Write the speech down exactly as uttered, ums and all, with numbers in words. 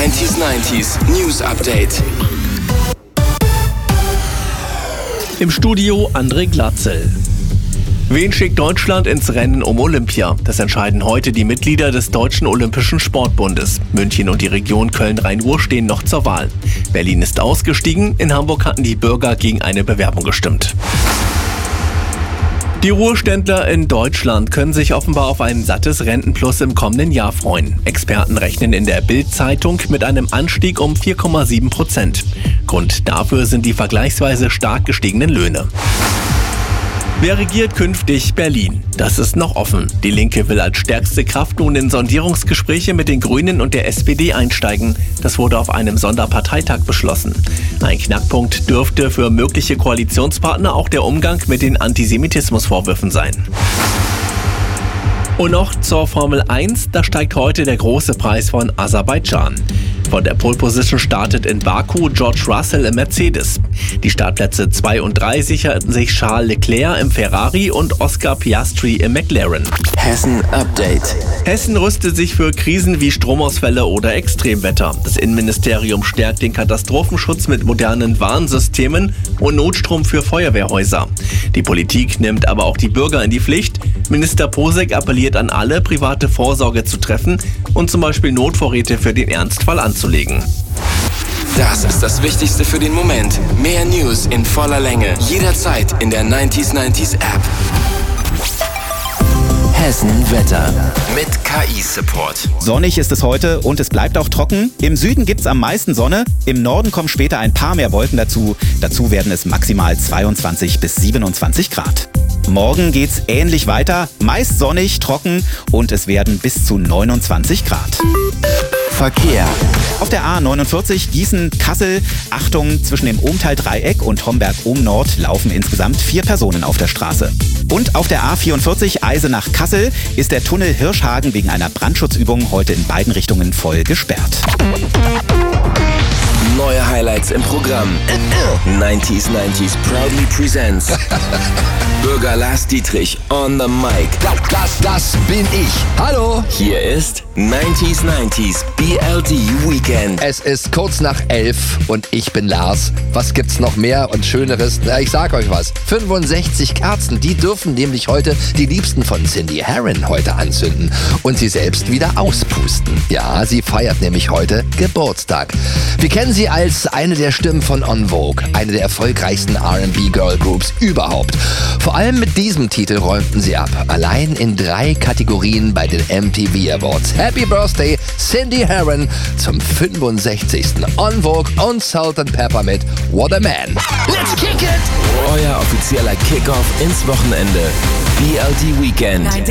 neunzig neunzig News Update. Im Studio André Glatzel. Wen schickt Deutschland ins Rennen um Olympia? Das entscheiden heute die Mitglieder des Deutschen Olympischen Sportbundes. München und die Region Köln-Rhein-Ruhr stehen noch zur Wahl. Berlin ist ausgestiegen, in Hamburg hatten die Bürger gegen eine Bewerbung gestimmt. Die Ruheständler in Deutschland können sich offenbar auf ein sattes Rentenplus im kommenden Jahr freuen. Experten rechnen in der Bild-Zeitung mit einem Anstieg um vier Komma sieben Prozent. Grund dafür sind die vergleichsweise stark gestiegenen Löhne. Wer regiert künftig Berlin? Das ist noch offen. Die Linke will als stärkste Kraft nun in Sondierungsgespräche mit den Grünen und der S P D einsteigen. Das wurde auf einem Sonderparteitag beschlossen. Ein Knackpunkt dürfte für mögliche Koalitionspartner auch der Umgang mit den Antisemitismusvorwürfen sein. Und noch zur Formel eins, da steigt heute der große Preis von Aserbaidschan. Von der Pole Position startet in Baku George Russell im Mercedes. Die Startplätze zwei und drei sicherten sich Charles Leclerc im Ferrari und Oscar Piastri im McLaren. Hessen Update. Hessen rüstet sich für Krisen wie Stromausfälle oder Extremwetter. Das Innenministerium stärkt den Katastrophenschutz mit modernen Warnsystemen und Notstrom für Feuerwehrhäuser. Die Politik nimmt aber auch die Bürger in die Pflicht. Minister Posek appelliert an alle, private Vorsorge zu treffen und zum Beispiel Notvorräte für den Ernstfall anzulegen. Das ist das Wichtigste für den Moment. Mehr News in voller Länge. Jederzeit in der neunzig neunzig App. Hessen Wetter mit K I-Support. Sonnig ist es heute und es bleibt auch trocken. Im Süden gibt's am meisten Sonne. Im Norden kommen später ein paar mehr Wolken dazu. Dazu werden es maximal zweiundzwanzig bis siebenundzwanzig Grad. Morgen geht's ähnlich weiter. Meist sonnig, trocken und es werden bis zu neunundzwanzig Grad. Verkehr. Auf der A neunundvierzig Gießen-Kassel, Achtung, zwischen dem Ohmtal-Dreieck und Homberg-Ohm-Nord laufen insgesamt vier Personen auf der Straße. Und auf der A vierundvierzig Eisenach-Kassel ist der Tunnel Hirschhagen wegen einer Brandschutzübung heute in beiden Richtungen voll gesperrt. Neue Highlights im Programm. neunzig neunzig proudly presents Bürger Lars Dietrich on the mic. Das, das, das bin ich. Hallo. Hier ist neunzig neunzig B L D Weekend. Es ist kurz nach elf und ich bin Lars. Was gibt's noch mehr und Schöneres? Na, ich sag euch was. fünfundsechzig Kerzen, die dürfen nämlich heute die Liebsten von Cindy Herron heute anzünden und sie selbst wieder auspusten. Ja, sie feiert nämlich heute Geburtstag. Wir kennen sie als eine der Stimmen von En Vogue, eine der erfolgreichsten R and B Girl Groups überhaupt. Vor allem mit diesem Titel räumten sie ab. Allein in drei Kategorien bei den M T V Awards. Happy Birthday, Cindy Herron zum fünfundsechzigsten En Vogue und Salt and Pepper mit What a Man. Let's kick it! Euer offizieller Kickoff ins Wochenende. B L D Weekend.